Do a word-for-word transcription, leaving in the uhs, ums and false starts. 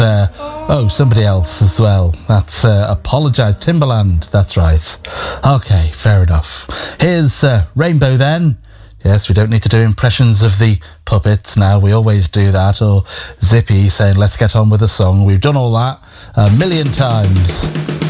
Uh, oh, somebody else as well. That's uh, Apologise. Timberland, that's right. Okay, fair enough. Here's uh, Rainbow then. Yes, we don't need to do impressions of the puppets now. We always do that. Or Zippy saying, let's get on with the song. We've done all that a million times.